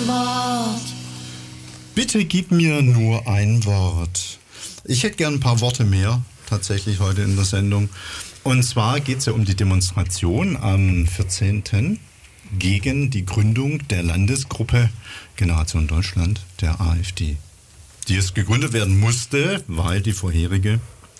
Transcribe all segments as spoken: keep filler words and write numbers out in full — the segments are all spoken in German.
ein Wort. Bitte gib mir nur ein Wort. Ich hätte gern ein paar Worte mehr, tatsächlich heute in der Sendung. Und zwar geht es ja um die Demonstration am vierzehnten gegen die Gründung der Landesgruppe Generation Deutschland, der AfD. Die es gegründet werden musste, weil die vorherige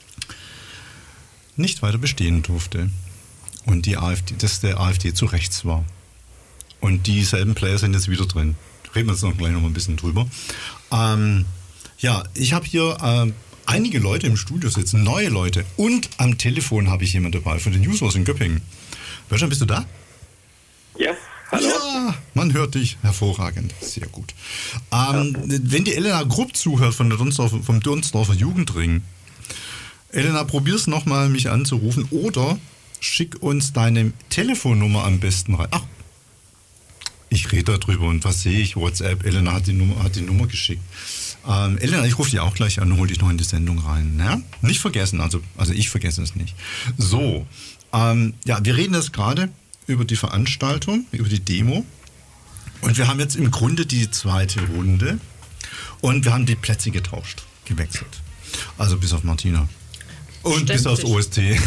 nicht weiter bestehen durfte. Und die AfD, dass der AfD zu rechts war. Und dieselben Player sind jetzt wieder drin. Reden wir jetzt noch gleich noch mal ein bisschen drüber. Ähm, ja, ich habe hier äh, einige Leute im Studio sitzen, neue Leute. Und am Telefon habe ich jemanden dabei von den Jusos in Göppingen. Börschan, bist du da? Ja, hallo. Ja, man hört dich. Hervorragend. Sehr gut. Ähm, ja. Wenn die Elena Grupp zuhört von der Donsdorfer, vom Donsdorfer Jugendring, Elena, probier's nochmal, mich anzurufen oder schick uns deine Telefonnummer am besten rein. Ach, ich rede darüber und was sehe ich? WhatsApp, Elena hat die Nummer, hat die Nummer geschickt. Ähm, Elena, ich rufe dich auch gleich an und hole dich noch in die Sendung rein. Ne? Nicht vergessen, also, also ich vergesse es nicht. So, ähm, ja, wir reden jetzt gerade über die Veranstaltung, über die Demo. Und wir haben jetzt im Grunde die zweite Runde und wir haben die Plätze getauscht, gewechselt. Also bis auf Martina. Und Ständig. Bis aufs O S T.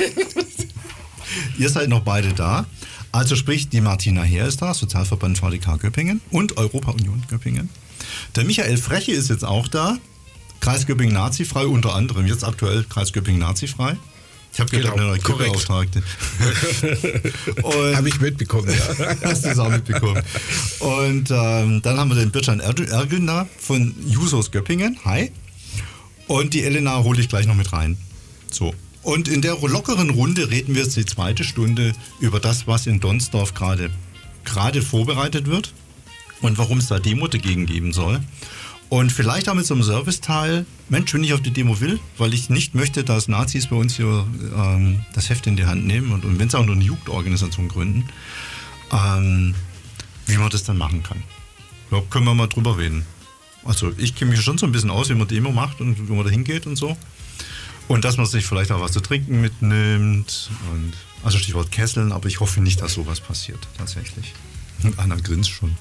Ihr seid noch beide da. Also sprich, die Martina Heer ist da, Sozialverband V D K Göppingen und Europa-Union Göppingen. Der Michael Freche ist jetzt auch da. Kreis Göppingen nazifrei unter anderem. Jetzt aktuell Kreis Göppingen nazifrei. Ich habe gehört, genau, eine neue Gruppeauftragte. Habe ich mitbekommen, ja. Hast du es auch mitbekommen. Und ähm, dann haben wir den Bircan Ergün da von Jusos Göppingen. Hi. Und die Elena hole ich gleich noch mit rein. So. Und in der lockeren Runde reden wir jetzt die zweite Stunde über das, was in Donsdorf gerade gerade vorbereitet wird und warum es da Demo dagegen geben soll. Und vielleicht auch mit so einem Serviceteil, Mensch, wenn ich auf die Demo will, weil ich nicht möchte, dass Nazis bei uns hier ähm, das Heft in die Hand nehmen und, und wenn sie auch nur eine Jugendorganisation gründen, ähm, wie man das dann machen kann. Da können wir mal drüber reden. Also ich kenne mich schon so ein bisschen aus, wie man Demo macht und wie man da hingeht und so. Und dass man sich vielleicht auch was zu trinken mitnimmt. Und, also Stichwort Kesseln, aber ich hoffe nicht, dass sowas passiert, tatsächlich. Und Anna grinst schon.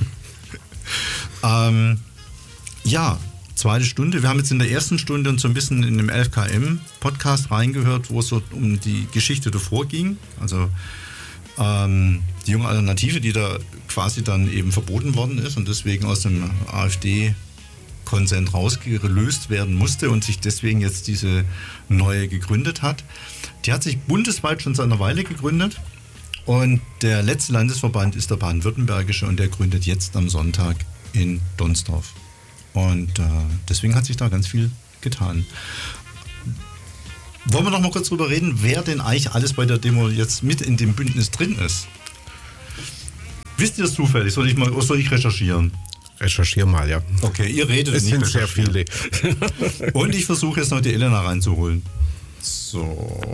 ähm, ja, zweite Stunde. Wir haben jetzt in der ersten Stunde uns so ein bisschen in dem elf K M-Podcast reingehört, wo es so um die Geschichte davor ging. Also ähm, die junge Alternative, die da quasi dann eben verboten worden ist und deswegen aus dem AfD Konsent rausgelöst werden musste und sich deswegen jetzt diese neue gegründet hat. Die hat sich bundesweit schon seit einer Weile gegründet und der letzte Landesverband ist der baden-württembergische und der gründet jetzt am Sonntag in Donsdorf. Und äh, deswegen hat sich da ganz viel getan. Wollen wir noch mal kurz drüber reden, wer denn eigentlich alles bei der Demo jetzt mit in dem Bündnis drin ist? Wisst ihr das zufällig? Soll ich mal, oder soll ich recherchieren? Recherchier mal, ja. Okay, ihr redet es nicht. Es sind sehr viele. Und ich versuche jetzt noch die Elena reinzuholen. So.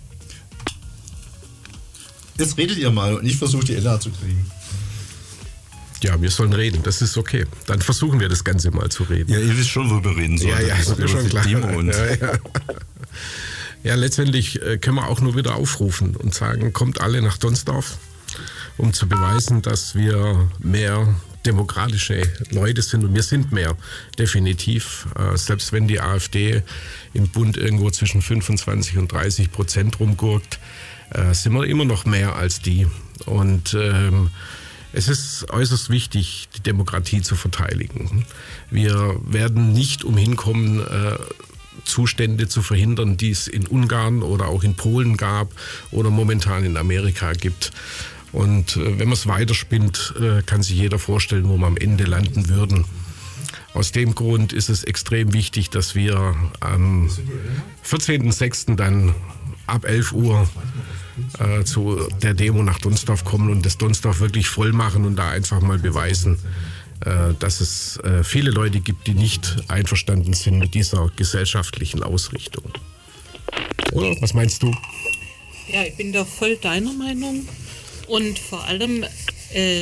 Jetzt redet ihr mal und ich versuche die Elena zu kriegen. Ja, wir sollen reden, das ist okay. Dann versuchen wir das Ganze mal zu reden. Ja, ihr wisst schon, worüber wir reden sollen. Ja, ja, das ist schon klar. Und ja, ja. ja, letztendlich können wir auch nur wieder aufrufen und sagen, kommt alle nach Donsdorf, um zu beweisen, dass wir mehr demokratische Leute sind und wir sind mehr, definitiv. Äh, selbst wenn die AfD im Bund irgendwo zwischen fünfundzwanzig und dreißig Prozent rumgurkt, äh, sind wir immer noch mehr als die. Und ähm, es ist äußerst wichtig, die Demokratie zu verteidigen. Wir werden nicht umhin kommen, äh, Zustände zu verhindern, die es in Ungarn oder auch in Polen gab oder momentan in Amerika gibt. Und äh, wenn man es weiterspinnt, äh, kann sich jeder vorstellen, wo wir am Ende landen würden. Aus dem Grund ist es extrem wichtig, dass wir am vierzehnten sechsten dann ab elf Uhr äh, zu der Demo nach Donsdorf kommen und das Donsdorf wirklich voll machen und da einfach mal beweisen, äh, dass es äh, viele Leute gibt, die nicht einverstanden sind mit dieser gesellschaftlichen Ausrichtung. Oder was meinst du? Ja, ich bin da voll deiner Meinung. Und vor allem, äh,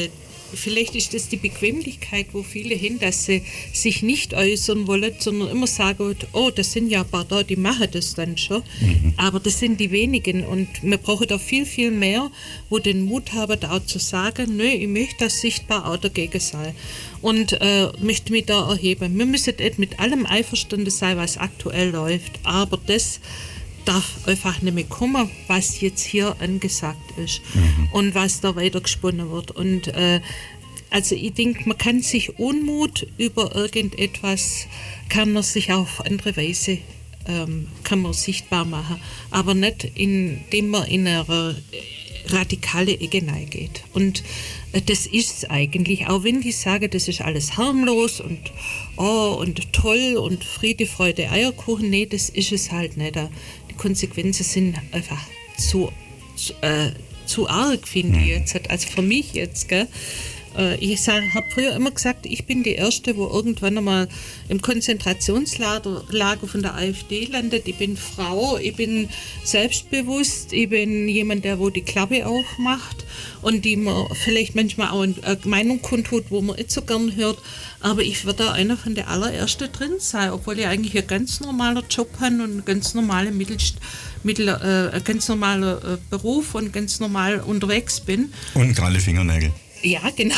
vielleicht ist das die Bequemlichkeit, wo viele hin, dass sie sich nicht äußern wollen, sondern immer sagen, oh, das sind ja ein paar da, die machen das dann schon. Mhm. Aber das sind die wenigen und wir brauchen da viel, viel mehr, wo den Mut haben, da auch zu sagen, nö, ich möchte das sichtbar auch dagegen sein und äh, möchte mich da erheben. Wir müssen nicht mit allem einverstanden sein, was aktuell läuft, aber das darf einfach nicht mehr kommen, was jetzt hier angesagt ist mhm. und was da weiter gesponnen wird. Und äh, also ich denke, man kann sich Unmut über irgendetwas, kann man sich auf andere Weise ähm, kann man sichtbar machen, aber nicht indem man in eine radikale Ecke geht. Und äh, das ist es eigentlich, auch wenn die sagen, das ist alles harmlos und oh und toll und Friede, Freude, Eierkuchen, nee, das ist es halt nicht. Konsequenzen sind einfach zu, zu, äh, zu arg, finde ich jetzt. Also für mich jetzt, gell? Ich habe früher immer gesagt, ich bin die Erste, wo irgendwann einmal im Konzentrationslager Lager von der AfD landet. Ich bin Frau, ich bin selbstbewusst, ich bin jemand, der wo die Klappe aufmacht und die man vielleicht manchmal auch eine Meinung kundtut, wo man nicht so gern hört. Aber ich werde da einer von der allerersten drin sein, obwohl ich eigentlich ein ganz normaler Job habe und ein ganz normaler Mittel, Mittel, äh, ein ganz normaler äh, Beruf und ganz normal unterwegs bin. Und gerade Fingernägel. Ja, genau.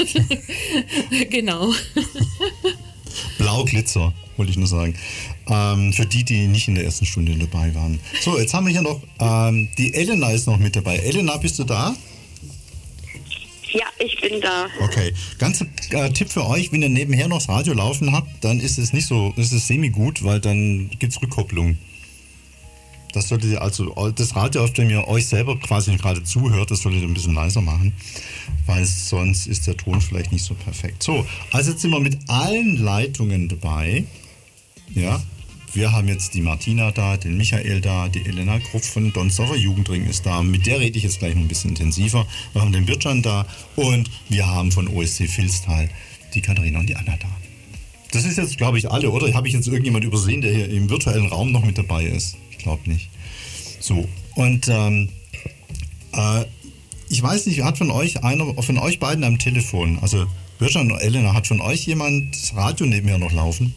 genau. Blau Glitzer, wollte ich nur sagen. Ähm, für die, die nicht in der ersten Stunde dabei waren. So, jetzt haben wir hier noch, ähm, die Elena ist noch mit dabei. Elena, bist du da? Ja, ich bin da. Okay, ganz äh, Tipp für euch, wenn ihr nebenher noch das Radio laufen habt, dann ist es nicht so, ist es semi-gut, weil dann gibt es Rückkopplung. Das solltet ihr also, das Radio, auf dem ihr euch selber quasi gerade zuhört, das solltet ihr ein bisschen leiser machen, weil sonst ist der Ton vielleicht nicht so perfekt. So, also jetzt sind wir mit allen Leitungen dabei. Ja, wir haben jetzt die Martina da, den Michael da, die Elena Krupp von Donsdorfer Jugendring ist da. Mit der rede ich jetzt gleich noch ein bisschen intensiver. Wir haben den Bircan da und wir haben von O S C Vilstal die Katharina und die Anna da. Das ist jetzt, glaube ich, alle, oder? Habe ich jetzt irgendjemand übersehen, der hier im virtuellen Raum noch mit dabei ist? Ich glaube nicht. So, und ähm, äh, ich weiß nicht, hat von euch einer, von euch beiden am Telefon, also Bircan und Elena, hat von euch jemand das Radio nebenher noch laufen?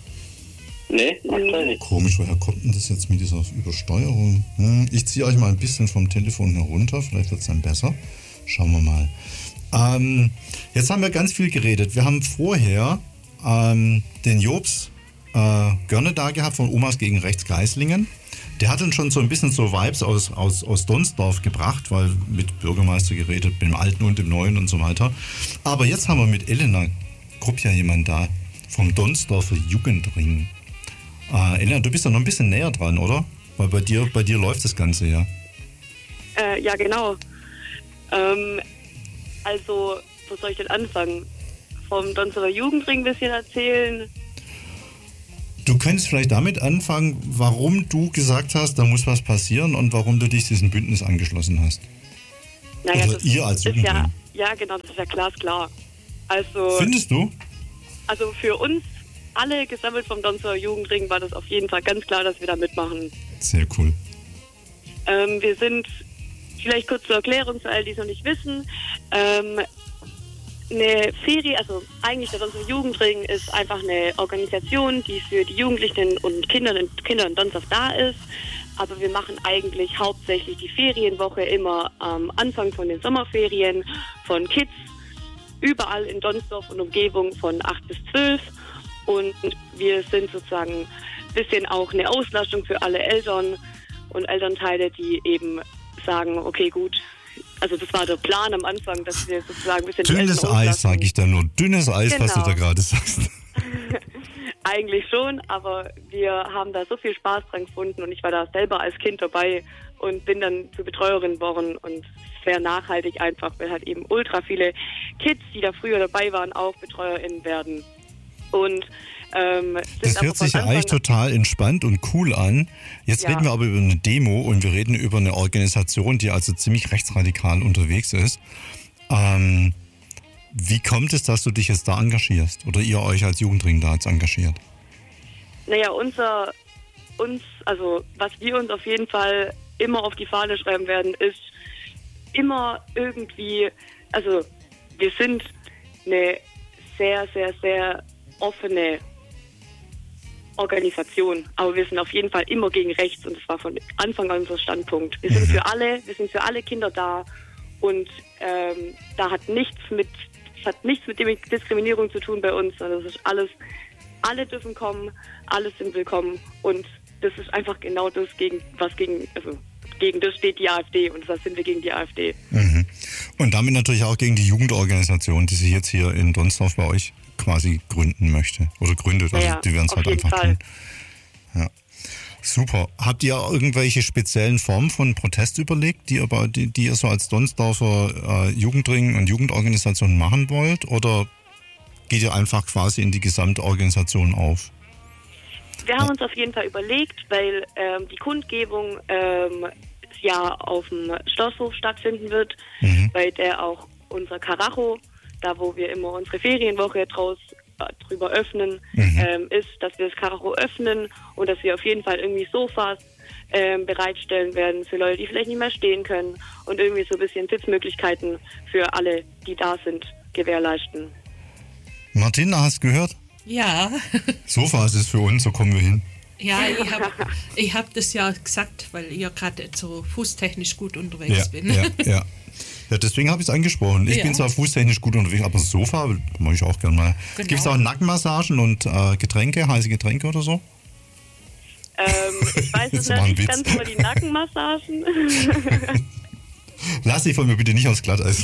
Nee, aktuell nicht. Komisch, woher kommt denn das jetzt mit dieser Übersteuerung? Hm, ich ziehe euch mal ein bisschen vom Telefon herunter, vielleicht wird es dann besser. Schauen wir mal. Ähm, jetzt haben wir ganz viel geredet. Wir haben vorher ähm, den Jobs äh, Görne da gehabt von Omas gegen Rechts Geislingen. Der hat dann schon so ein bisschen so Vibes aus, aus, aus Donsdorf gebracht, weil mit Bürgermeister geredet, mit dem Alten und dem Neuen und so weiter. Aber jetzt haben wir mit Elena Krupp ja jemanden da vom Donsdorfer Jugendring. Äh, Elena, du bist ja noch ein bisschen näher dran, oder? Weil bei dir, bei dir läuft das Ganze ja. Äh, ja, genau. Ähm, also, wo soll ich denn anfangen? Vom Donsdorfer Jugendring ein bisschen erzählen. Du könntest vielleicht damit anfangen, warum du gesagt hast, da muss was passieren und warum du dich diesem Bündnis angeschlossen hast. Naja, also das ihr als ist ja, Jugendring. ja, genau, das ist ja glasklar. Also, findest du? Also für uns alle gesammelt vom Donsdorfer Jugendring war das auf jeden Fall ganz klar, dass wir da mitmachen. Sehr cool. Ähm, wir sind, vielleicht kurz zur Erklärung für alle, die es noch nicht wissen, ähm, eine Ferie, also eigentlich der Donsdorfer Jugendring ist einfach eine Organisation, die für die Jugendlichen und Kinder, Kinder in Donsdorf da ist. Aber wir machen eigentlich hauptsächlich die Ferienwoche immer am Anfang von den Sommerferien von Kids überall in Donsdorf und Umgebung von acht bis zwölf. Und wir sind sozusagen ein bisschen auch eine Auslastung für alle Eltern und Elternteile, die eben sagen, okay, gut, also das war der Plan am Anfang, dass wir sozusagen ein bisschen... Dünnes Eis, sage ich da nur. Dünnes Eis, genau. Was du da gerade sagst. Eigentlich schon, aber wir haben da so viel Spaß dran gefunden und ich war da selber als Kind dabei und bin dann zur Betreuerin geworden und sehr nachhaltig einfach, weil halt eben ultra viele Kids, die da früher dabei waren, auch BetreuerInnen werden. Und ähm, das hört sich ja eigentlich total entspannt und cool an. Jetzt ja. reden wir aber über eine Demo und wir reden über eine Organisation, die also ziemlich rechtsradikal unterwegs ist. Ähm, wie kommt es, dass du dich jetzt da engagierst oder ihr euch als Jugendring da jetzt engagiert? Naja, unser, uns, also was wir uns auf jeden Fall immer auf die Fahne schreiben werden, ist immer irgendwie, also wir sind eine sehr, sehr, sehr offene Organisation, aber wir sind auf jeden Fall immer gegen rechts und das war von Anfang an unser Standpunkt. Wir sind für alle, wir sind für alle Kinder da und ähm, da hat nichts mit, es hat nichts mit Diskriminierung zu tun bei uns, sondern es ist alles, alle dürfen kommen, alle sind willkommen und das ist einfach genau das, gegen was gegen, also gegen das steht die AfD und das sind wir gegen die AfD. Mhm. Und damit natürlich auch gegen die Jugendorganisation, die sich jetzt hier in Donsdorf bei euch quasi gründen möchte oder gründet. Also ja, die werden es halt einfach Fall. tun. Ja. Super. Habt ihr irgendwelche speziellen Formen von Protest überlegt, die ihr, die, die ihr so als Donsdorfer äh, Jugendring und Jugendorganisation machen wollt? Oder geht ihr einfach quasi in die gesamte Organisation auf? Wir haben uns auf jeden Fall überlegt, weil ähm, die Kundgebung ähm, ja auf dem Schlosshof stattfinden wird, mhm. bei der auch unser Karacho, da wo wir immer unsere Ferienwoche draus äh, drüber öffnen, mhm. ähm, ist, dass wir das Karacho öffnen und dass wir auf jeden Fall irgendwie Sofas ähm, bereitstellen werden für Leute, die vielleicht nicht mehr stehen können und irgendwie so ein bisschen Sitzmöglichkeiten für alle, die da sind, gewährleisten. Martina, hast du gehört? Ja. Sofas ist für uns, so kommen wir hin. Ja, ich habe ich hab das ja gesagt, weil ich ja gerade so fußtechnisch gut unterwegs ja, bin. Ja, ja. Ja, deswegen habe ich es angesprochen. Ich ja. bin zwar fußtechnisch gut unterwegs, aber Sofa mache ich auch gerne mal. Genau. Gibt es auch Nackenmassagen und äh, Getränke, heiße Getränke oder so? Ähm, ich weiß es nicht ganz über die Nackenmassagen. Lass dich von mir bitte nicht aufs Glatteis.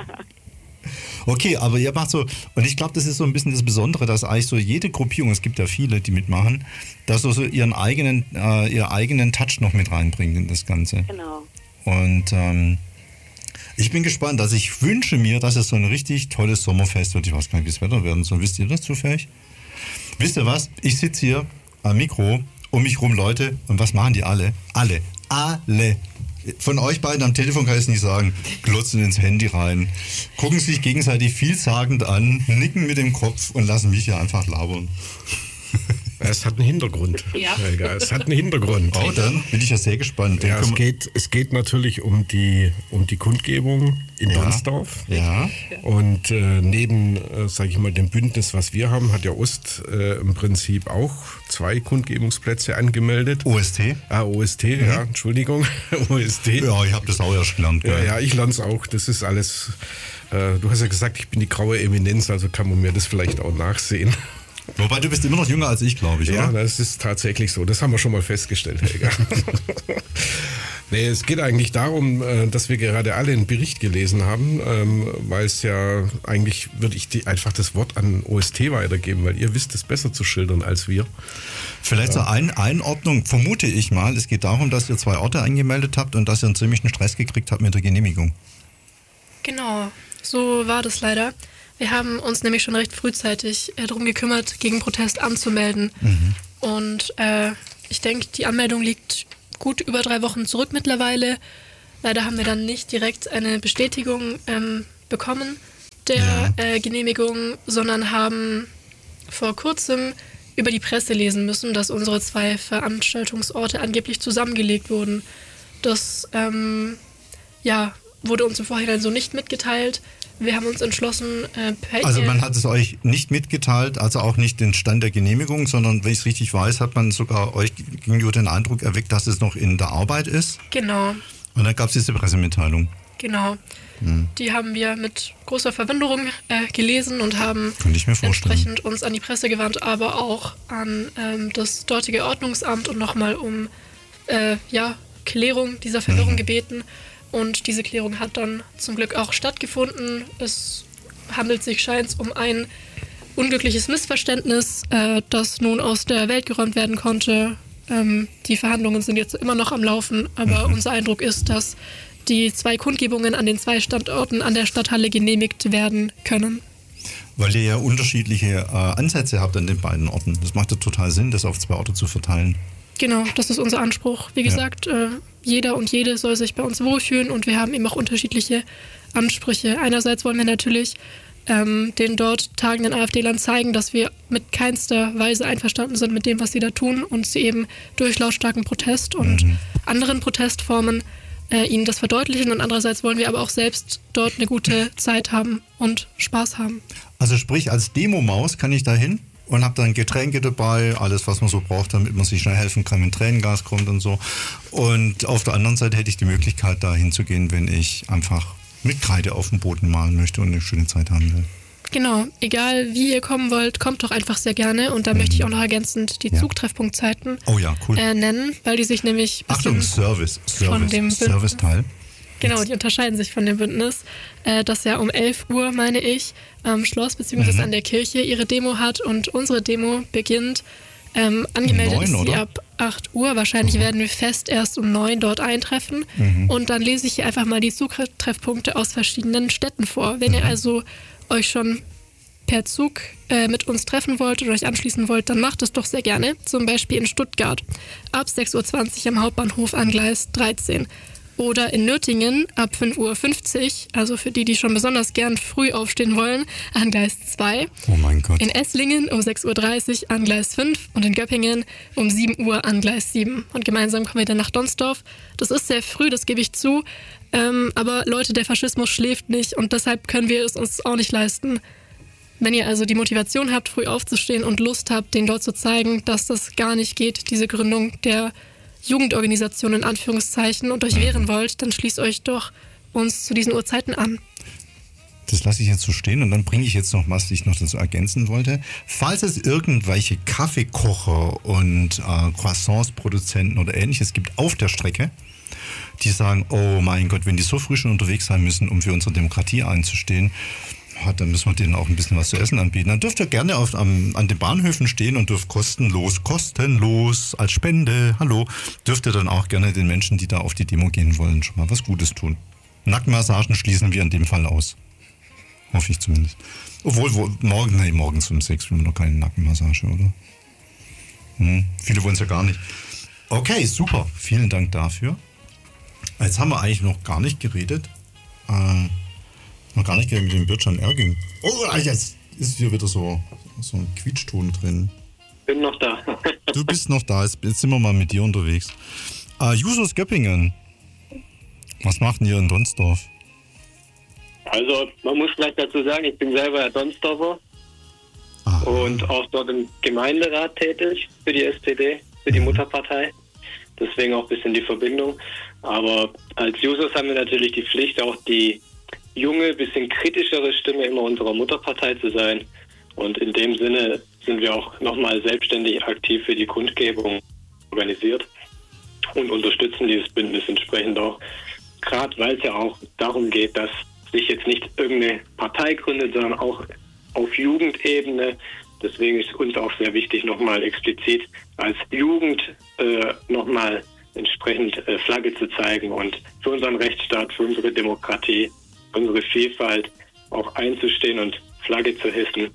Okay, aber ihr macht so, und ich glaube, das ist so ein bisschen das Besondere, dass eigentlich so jede Gruppierung, es gibt ja viele, die mitmachen, dass so, so ihren eigenen, äh, ihren eigenen Touch noch mit reinbringt in das Ganze. Genau. Und ähm, ich bin gespannt, also ich wünsche mir, dass es so ein richtig tolles Sommerfest wird. Ich weiß gar nicht, wie das Wetter werden soll. Wisst ihr das zufällig? Wisst ihr was? Ich sitze hier am Mikro, um mich rum Leute, und was machen die alle? Alle. Alle. Von euch beiden am Telefon kann ich es nicht sagen, glotzen ins Handy rein, gucken sich gegenseitig vielsagend an, nicken mit dem Kopf und lassen mich hier einfach labern. Es hat einen Hintergrund. Ja. Helga, es hat einen Hintergrund. Oh, dann bin ich ja sehr gespannt. Ja, es, geht, es geht natürlich um die, um die Kundgebung in ja. Donsdorf. Ja. Und äh, neben, äh, sage ich mal, dem Bündnis, was wir haben, hat ja Ost äh, im Prinzip auch zwei Kundgebungsplätze angemeldet. O S T? Ah, O S T, mhm. ja, Entschuldigung. O S T. Ja, ich habe das auch erst gelernt. Ja, ja, ich lerne es auch. Das ist alles, äh, du hast ja gesagt, ich bin die graue Eminenz, also kann man mir das vielleicht auch nachsehen. Wobei, du bist immer noch jünger als ich, glaube ich, oder? Ja, das ist tatsächlich so. Das haben wir schon mal festgestellt, Helga. Nee, es geht eigentlich darum, dass wir gerade alle einen Bericht gelesen haben, weil es ja eigentlich, würde ich die, einfach das Wort an O S T weitergeben, weil ihr wisst es besser zu schildern als wir. Vielleicht ja. zur Ein- Einordnung, vermute ich mal, es geht darum, dass ihr zwei Orte angemeldet habt und dass ihr einen ziemlichen Stress gekriegt habt mit der Genehmigung. Genau, so war das leider. Wir haben uns nämlich schon recht frühzeitig äh, darum gekümmert, gegen Protest anzumelden. Mhm. Und äh, ich denke, die Anmeldung liegt gut über drei Wochen zurück mittlerweile. Leider haben wir dann nicht direkt eine Bestätigung ähm, bekommen der ja. äh, Genehmigung, sondern haben vor kurzem über die Presse lesen müssen, dass unsere zwei Veranstaltungsorte angeblich zusammengelegt wurden. Das ähm, ja, wurde uns im Vorhinein so nicht mitgeteilt. Wir haben uns entschlossen, äh, per Also man hat es euch nicht mitgeteilt, also auch nicht den Stand der Genehmigung, sondern wenn ich es richtig weiß, hat man sogar euch gegenüber den Eindruck erweckt, dass es noch in der Arbeit ist. Genau. Und dann gab es diese Pressemitteilung. Genau. Hm. Die haben wir mit großer Verwunderung äh, gelesen und haben Könnte ich mir vorstellen. entsprechend uns an die Presse gewandt, aber auch an ähm, das dortige Ordnungsamt und nochmal um äh, ja, Klärung dieser Verwirrung mhm. gebeten. Und diese Klärung hat dann zum Glück auch stattgefunden. Es handelt sich scheint um ein unglückliches Missverständnis, äh, das nun aus der Welt geräumt werden konnte. Ähm, die Verhandlungen sind jetzt immer noch am Laufen, aber mhm. unser Eindruck ist, dass die zwei Kundgebungen an den zwei Standorten an der Stadthalle genehmigt werden können. Weil ihr ja unterschiedliche äh, Ansätze habt an den beiden Orten. Das macht ja total Sinn, das auf zwei Orte zu verteilen. Genau, das ist unser Anspruch. Wie gesagt, ja. äh, jeder und jede soll sich bei uns wohlfühlen und wir haben eben auch unterschiedliche Ansprüche. Einerseits wollen wir natürlich ähm, den dort tagenden AfD-Lern zeigen, dass wir mit keinster Weise einverstanden sind mit dem, was sie da tun und sie eben durch lautstarken Protest und mhm. anderen Protestformen äh, ihnen das verdeutlichen und andererseits wollen wir aber auch selbst dort eine gute Zeit haben und Spaß haben. Also sprich, als Demo-Maus kann ich da hin und habe dann Getränke dabei, alles, was man so braucht, damit man sich schnell helfen kann, wenn Tränengas kommt und so. Und auf der anderen Seite hätte ich die Möglichkeit, da hinzugehen, wenn ich einfach mit Kreide auf dem Boden malen möchte und eine schöne Zeit haben will. Genau, egal wie ihr kommen wollt, kommt doch einfach sehr gerne. Und da mhm. möchte ich auch noch ergänzend die ja. Zugtreffpunktzeiten oh ja, cool. äh, nennen, weil die sich nämlich Achtung, Service, Service, von dem Serviceteil. Genau, die unterscheiden sich von dem Bündnis, äh, das ja um elf Uhr, meine ich, am Schloss bzw. Mhm. an der Kirche ihre Demo hat und unsere Demo beginnt. Ähm, angemeldet neun, ist sie oder? ab acht Uhr. Wahrscheinlich mhm. werden wir fest erst um neun dort eintreffen. Mhm. Und dann lese ich hier einfach mal die Zugtreffpunkte aus verschiedenen Städten vor. Wenn mhm. ihr also euch schon per Zug äh, mit uns treffen wollt oder euch anschließen wollt, dann macht es doch sehr gerne. Zum Beispiel in Stuttgart ab sechs Uhr zwanzig am Hauptbahnhof an Gleis dreizehn. Oder in Nürtingen ab fünf Uhr fünfzig, also für die, die schon besonders gern früh aufstehen wollen, an Gleis zwei. Oh mein Gott. In Esslingen um sechs Uhr dreißig an Gleis fünf und in Göppingen um sieben Uhr an Gleis sieben. Und gemeinsam kommen wir dann nach Donsdorf. Das ist sehr früh, das gebe ich zu. Ähm, aber Leute, der Faschismus schläft nicht und deshalb können wir es uns auch nicht leisten. Wenn ihr also die Motivation habt, früh aufzustehen und Lust habt, denen dort zu zeigen, dass das gar nicht geht, diese Gründung der Jugendorganisation in Anführungszeichen und euch wehren wollt, dann schließt euch doch uns zu diesen Uhrzeiten an. Das lasse ich jetzt so stehen und dann bringe ich jetzt noch, was ich noch dazu ergänzen wollte. Falls es irgendwelche Kaffeekocher und äh, Croissants-Produzenten oder ähnliches gibt auf der Strecke, die sagen, oh mein Gott, wenn die so früh schon unterwegs sein müssen, um für unsere Demokratie einzustehen, dann müssen wir denen auch ein bisschen was zu essen anbieten. Dann dürft ihr gerne auf, am, an den Bahnhöfen stehen und dürft kostenlos, kostenlos als Spende, hallo, dürft ihr dann auch gerne den Menschen, die da auf die Demo gehen wollen, schon mal was Gutes tun. Nackenmassagen schließen wir in dem Fall aus. Hoffe ich zumindest. Obwohl, wo, morgen, nee, morgens um sechs will man noch keine Nackenmassage, oder? Hm, viele wollen es ja gar nicht. Okay, super. Vielen Dank dafür. Jetzt haben wir eigentlich noch gar nicht geredet. Äh, noch gar nicht geredet mit dem Bürtschan Erging. Oh, jetzt ist hier wieder so, so ein Quietschton drin. Bin noch da. Du bist noch da. Jetzt, jetzt sind wir mal mit dir unterwegs. Äh, Jusos Göppingen. Was macht denn ihr in Donsdorf? Also, man muss vielleicht dazu sagen, ich bin selber Donsdorfer ah. und auch dort im Gemeinderat tätig für die S P D, für die mhm. Mutterpartei. Deswegen auch ein bisschen die Verbindung. Aber als Jusos haben wir natürlich die Pflicht, auch die junge, bisschen kritischere Stimme immer unserer Mutterpartei zu sein. Und in dem Sinne sind wir auch nochmal selbstständig aktiv für die Kundgebung organisiert und unterstützen dieses Bündnis entsprechend auch. Gerade weil es ja auch darum geht, dass sich jetzt nicht irgendeine Partei gründet, sondern auch auf Jugendebene. Deswegen ist uns auch sehr wichtig, nochmal explizit als Jugend äh, nochmal entsprechend äh, Flagge zu zeigen und für unseren Rechtsstaat, für unsere Demokratie, für unsere Vielfalt auch einzustehen und Flagge zu hissen.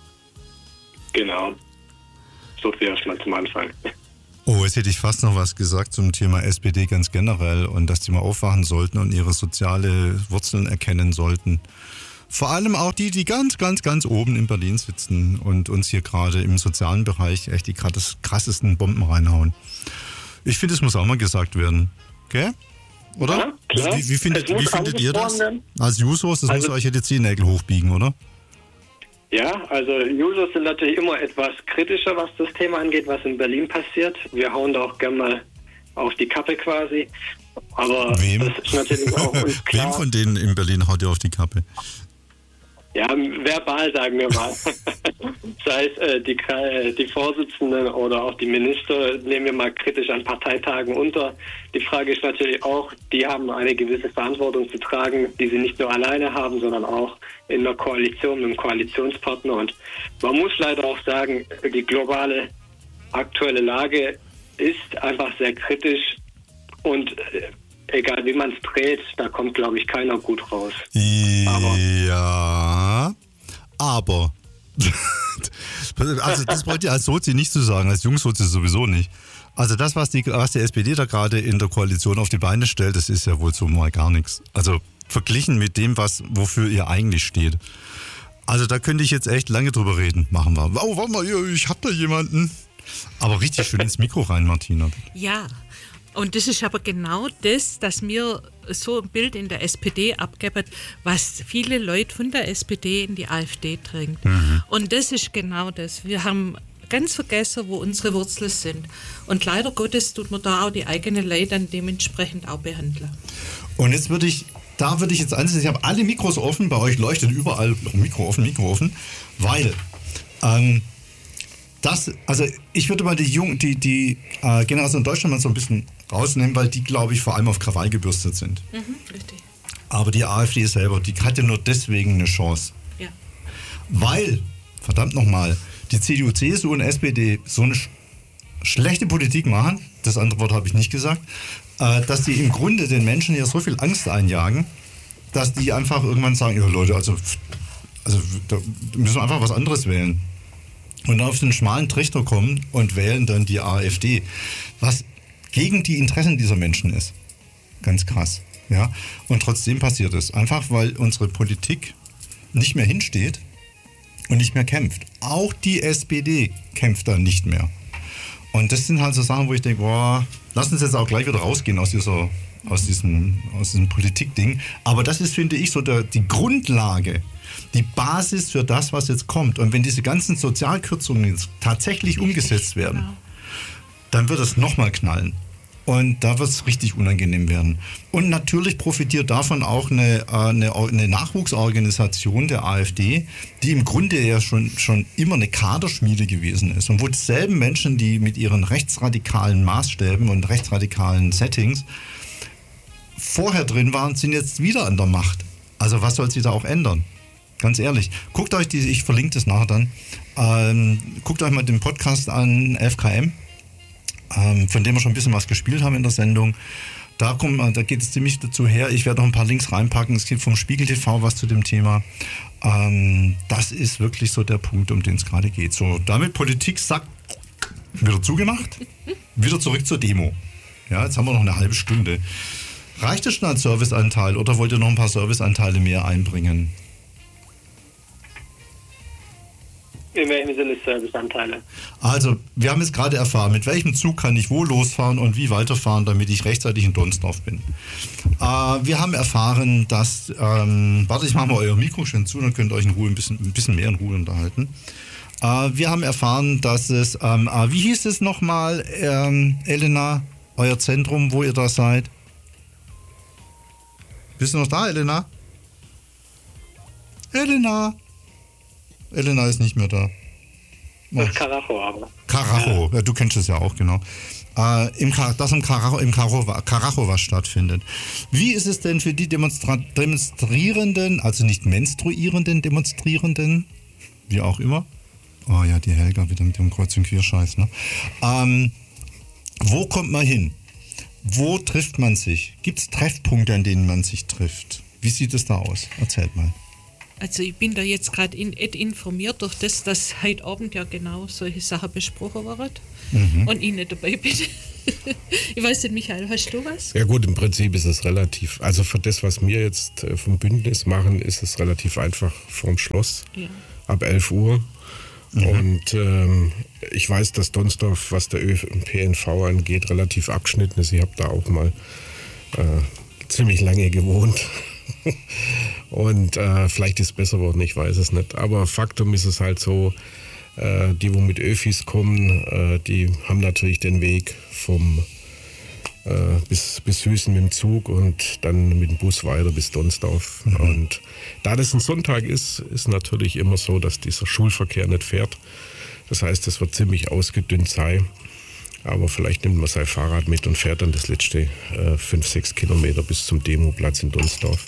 Genau. So viel erstmal zum Anfang. Oh, jetzt hätte ich fast noch was gesagt zum Thema S P D ganz generell und dass die mal aufwachen sollten und ihre soziale Wurzeln erkennen sollten. Vor allem auch die, die ganz, ganz, ganz oben in Berlin sitzen und uns hier gerade im sozialen Bereich echt die krassesten Bomben reinhauen. Ich finde, es muss auch mal gesagt werden. Gell? Oder? Ja, klar. Wie, wie findet, wie findet ihr das? Als Jusos, das also, muss euch ja die Zehennägel hochbiegen, oder? Ja, also Jusos sind natürlich immer etwas kritischer, was das Thema angeht, was in Berlin passiert. Wir hauen da auch gerne mal auf die Kappe quasi. Aber Wem? das ist natürlich auch uns klar. Wem von denen in Berlin haut ihr auf die Kappe? Ja, verbal sagen wir mal. Sei es äh, die, äh, die Vorsitzenden oder auch die Minister, nehmen wir mal kritisch an Parteitagen unter. Die Frage ist natürlich auch, die haben eine gewisse Verantwortung zu tragen, die sie nicht nur alleine haben, sondern auch in der Koalition mit dem Koalitionspartner. Und man muss leider auch sagen, die globale aktuelle Lage ist einfach sehr kritisch und äh, egal wie man es dreht, da kommt, glaube ich, keiner gut raus. Aber ja, aber also das wollt ihr als Sozi nicht so sagen, als Jungsozi sowieso nicht. Also das, was die, was die S P D da gerade in der Koalition auf die Beine stellt, das ist ja wohl so mal gar nichts. Also verglichen mit dem, was wofür ihr eigentlich steht. Also da könnte ich jetzt echt lange drüber reden. Machen wir. Oh, warte mal, ich hab da jemanden. Aber richtig schön ins Mikro rein, Martina. Ja, Und das ist aber genau das, dass mir so ein Bild in der S P D abgeben, was viele Leute von der S P D in die AfD drängt. Mhm. Und das ist genau das. Wir haben ganz vergessen, wo unsere Wurzeln sind. Und leider Gottes tut man da auch die eigene Leute dann dementsprechend auch behandeln. Und jetzt würde ich, da würde ich jetzt ansetzen, ich habe alle Mikros offen, bei euch leuchtet überall Mikro offen, Mikro offen, weil ähm, das, also ich würde mal die Jung, die, die äh, Generation Deutschland mal so ein bisschen rausnehmen, weil die, glaube ich, vor allem auf Krawall gebürstet sind. Mhm, richtig. Aber die AfD selber, die hatte nur deswegen eine Chance. Ja. Weil, verdammt nochmal, die C D U, C S U und S P D so eine sch schlechte Politik machen, das andere Wort habe ich nicht gesagt, äh, dass die im Grunde den Menschen ja so viel Angst einjagen, dass die einfach irgendwann sagen, ja Leute, also, also da müssen wir einfach was anderes wählen. Und dann auf den schmalen Trichter kommen und wählen dann die AfD, was gegen die Interessen dieser Menschen ist. Ganz krass. Ja? Und trotzdem passiert es. Einfach, weil unsere Politik nicht mehr hinsteht und nicht mehr kämpft. Auch die S P D kämpft da nicht mehr. Und das sind halt so Sachen, wo ich denke, boah, lass uns jetzt auch gleich wieder rausgehen aus dieser, aus diesem, aus diesem Politikding. Aber das ist, finde ich, so der, die Grundlage, die Basis für das, was jetzt kommt. Und wenn diese ganzen Sozialkürzungen jetzt tatsächlich umgesetzt werden, dann wird es nochmal knallen. Und da wird es richtig unangenehm werden. Und natürlich profitiert davon auch eine, eine, eine Nachwuchsorganisation der AfD, die im Grunde ja schon, schon immer eine Kaderschmiede gewesen ist. Und wo dieselben Menschen, die mit ihren rechtsradikalen Maßstäben und rechtsradikalen Settings vorher drin waren, sind jetzt wieder an der Macht. Also was soll sich da auch ändern? Ganz ehrlich. Guckt euch diese, ich verlinke das nachher dann, ähm, guckt euch mal den Podcast an, elf K M. Ähm, von dem wir schon ein bisschen was gespielt haben in der Sendung. Da, kommt, da geht es ziemlich dazu her. Ich werde noch ein paar Links reinpacken. Es gibt vom Spiegel T V was zu dem Thema. Ähm, das ist wirklich so der Punkt, um den es gerade geht. So, damit Politik sagt, wieder zugemacht, wieder zurück zur Demo. Ja, jetzt haben wir noch eine halbe Stunde. Reicht das schon als Serviceanteil oder wollt ihr noch ein paar Serviceanteile mehr einbringen? In welchem Sinne Serviceanteile? Also, wir haben jetzt gerade erfahren, mit welchem Zug kann ich wo losfahren und wie weiterfahren, damit ich rechtzeitig in Donsdorf bin. Äh, wir haben erfahren, dass, ähm, warte, ich mache mal euer Mikro schön zu, dann könnt ihr euch in Ruhe ein bisschen, ein bisschen mehr in Ruhe unterhalten. Äh, wir haben erfahren, dass es, ähm, äh, wie hieß es nochmal, ähm, Elena, euer Zentrum, wo ihr da seid? Bist du noch da, Elena? Elena? Elena ist nicht mehr da. Das ist Karacho, aber. Karacho, ja, du kennst es ja auch, genau. Äh, im, das im Karacho, im Karacho was stattfindet. Wie ist es denn für die Demonstra Demonstrierenden, also nicht menstruierenden Demonstrierenden, wie auch immer? Oh ja, die Helga wieder mit dem Kreuz- und Querscheiß, ne? Ähm, wo kommt man hin? Wo trifft man sich? Gibt es Treffpunkte, an denen man sich trifft? Wie sieht es da aus? Erzählt mal. Also ich bin da jetzt gerade in, informiert durch das, dass heute Abend ja genau solche Sachen besprochen werden mhm. und ich nicht dabei bin. Ich weiß nicht, Michael, hast du was? Ja gut, im Prinzip ist es relativ, also für das, was wir jetzt vom Bündnis machen, ist es relativ einfach vorm Schloss, ja. Ab elf Uhr. Mhm. Und ähm, ich weiß, dass Donsdorf, was der Ö P N V angeht, relativ abgeschnitten ist. Ich habe da auch mal äh, ziemlich lange gewohnt. Und äh, vielleicht ist es besser geworden, ich weiß es nicht. Aber Faktum ist es halt so, äh, die, wo mit Öfis kommen, äh, die haben natürlich den Weg vom äh, bis, bis Hüßen mit dem Zug und dann mit dem Bus weiter bis Donsdorf. Mhm. Und da das ein Sonntag ist, ist natürlich immer so, dass dieser Schulverkehr nicht fährt. Das heißt, es wird ziemlich ausgedünnt sein. Aber vielleicht nimmt man sein Fahrrad mit und fährt dann das letzte äh, fünf, sechs Kilometer bis zum Demoplatz in Donsdorf.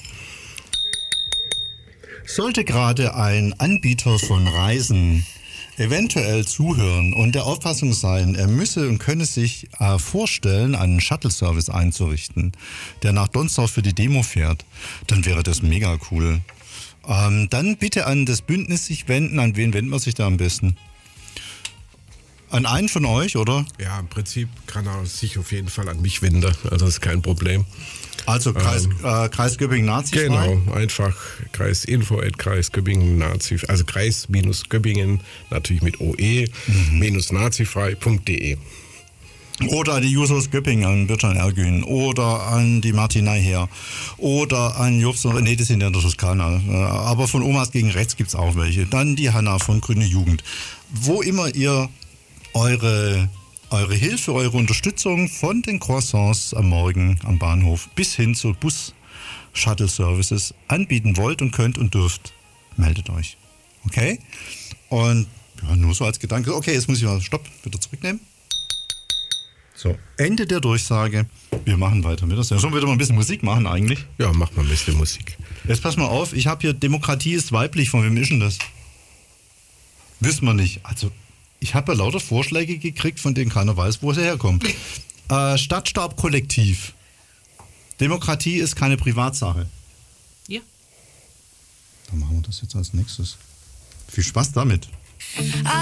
Sollte gerade ein Anbieter von Reisen eventuell zuhören und der Auffassung sein, er müsse und könne sich äh, vorstellen, einen Shuttle-Service einzurichten, der nach Donsdorf für die Demo fährt, dann wäre das mega cool. Ähm, dann bitte an das Bündnis sich wenden. An wen wendet man sich da am besten? An einen von euch, oder? Ja, im Prinzip kann er sich auf jeden Fall an mich wenden. Also das ist kein Problem. Also Kreis, ähm, äh, Kreis Göppingen Nazi. Genau, einfach Kreisinfo at Kreis Göppingen Nazi, also Kreis minus Göppingen natürlich mit O E mhm. minus nazifrei punkt de. Oder an die Jusos Göppingen, an Bircan Ergün. Oder an die Martinei her. Oder an Jobs und nee, das sind ja in der Toskana. Aber von Omas gegen Rechts gibt es auch welche. Dann die Hanna von Grüne Jugend. Wo immer ihr eure, eure Hilfe, eure Unterstützung von den Croissants am Morgen am Bahnhof bis hin zu Bus-Shuttle-Services anbieten wollt und könnt und dürft, meldet euch. Okay? Und ja, nur so als Gedanke. Okay, jetzt muss ich mal Stopp, wieder zurücknehmen. So, Ende der Durchsage. Wir machen weiter mit das. Ja, schon wieder mal ein bisschen Musik machen eigentlich. Ja, mach mal ein bisschen Musik. Jetzt pass mal auf, ich habe hier Demokratie ist weiblich. Von wem ist denn das? Wissen wir nicht. Also, ich habe ja lauter Vorschläge gekriegt, von denen keiner weiß, wo sie herkommt. äh, Stadtstab-Kollektiv. Demokratie ist keine Privatsache. Ja. Dann machen wir das jetzt als nächstes. Viel Spaß damit. I